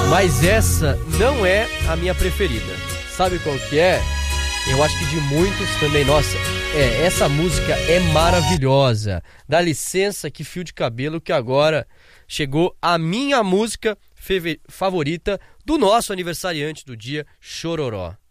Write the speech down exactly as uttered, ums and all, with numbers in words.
Mas essa não é a minha preferida. Sabe qual que é? Eu acho que de muitos também. Nossa, é, essa música é maravilhosa. Dá licença, que fio de cabelo, que agora chegou a minha música favorita do nosso aniversariante do dia, Chororó.